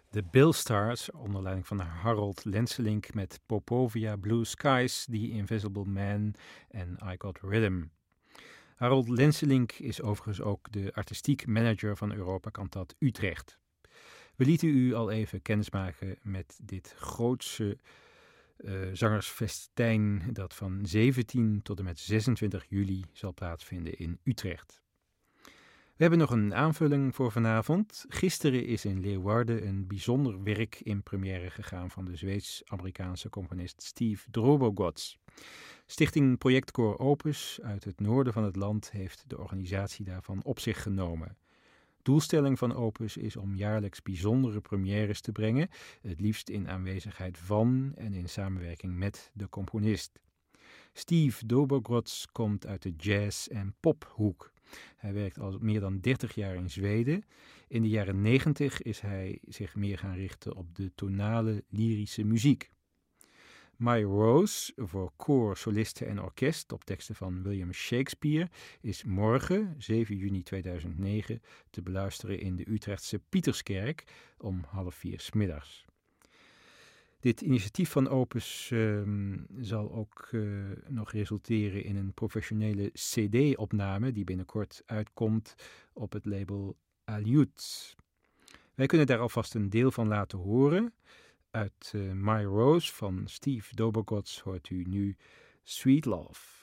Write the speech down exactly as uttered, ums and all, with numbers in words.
De Bill Stars, onder leiding van Harold Lenselink met Popovia Blue Skies, The Invisible Man en I Got Rhythm. Harold Lenselink is overigens ook de artistiek manager van Europa Cantat Utrecht. We lieten u al even kennismaken met dit grootse uh, zangersfestijn dat van zeventien tot en met zesentwintig juli zal plaatsvinden in Utrecht. We hebben nog een aanvulling voor vanavond. Gisteren is in Leeuwarden een bijzonder werk in première gegaan van de Zweeds-Amerikaanse componist Steve Drobogots. Stichting Projectkoor Opus uit het noorden van het land heeft de organisatie daarvan op zich genomen. Doelstelling van Opus is om jaarlijks bijzondere premières te brengen, het liefst in aanwezigheid van en in samenwerking met de componist. Steve Drobogots komt uit de jazz- en pophoek. Hij werkt al meer dan dertig jaar in Zweden. In de jaren negentig is hij zich meer gaan richten op de tonale, lyrische muziek. My Rose, voor koor, solisten en orkest, op teksten van William Shakespeare, is morgen, zeven juni tweeduizend negen, te beluisteren in de Utrechtse Pieterskerk om half vier 's middags. Dit initiatief van Opus uh, zal ook uh, nog resulteren in een professionele cd-opname die binnenkort uitkomt op het label Aliut. Wij kunnen daar alvast een deel van laten horen. Uit uh, My Rose van Steve Drobogots hoort u nu Sweet Love.